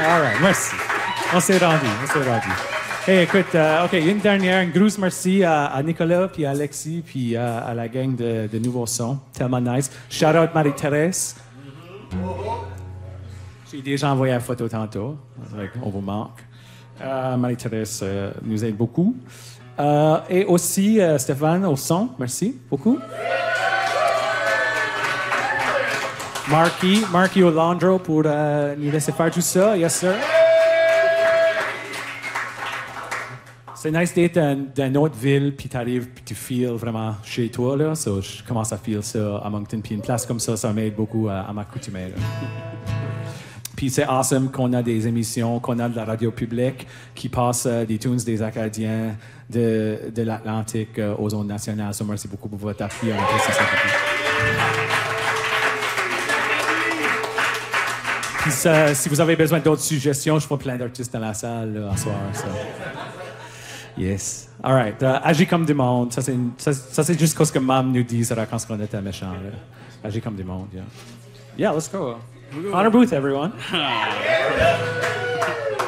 All right, merci. On s'est rendu. Hey, écoute, OK, une dernière, une grosse merci à Nicolas, puis à Alexis, puis à la gang de Nouveau Son. Tellement nice. Shout out Marie-Thérèse. J'ai déjà envoyé la photo tantôt. On vous manque. Marie-Thérèse nous aide beaucoup. Et aussi Stéphane au son, merci beaucoup. Marky Olandro pour nous laisser faire tout ça. Yes, sir. C'est nice d'être dans une autre ville, puis t'arrives, puis tu feels vraiment chez toi, là. So, je commence à feel ça à Moncton, puis une place comme ça m'aide beaucoup à m'accoutumer, là. Puis c'est awesome qu'on a des émissions, qu'on a de la radio publique qui passe des tunes des Acadiens de l'Atlantique aux ondes nationales. So, merci beaucoup pour votre appui. On apprécie ça beaucoup. Puis si vous avez besoin d'autres suggestions, je vois plein d'artistes dans la salle là, à soir. So. Yes. All right. Agis comme du monde. Ça, c'est juste ce que Mam nous dit quand on était méchant. Agis comme du monde, yeah. Yeah, let's go. Connor Booth, everyone.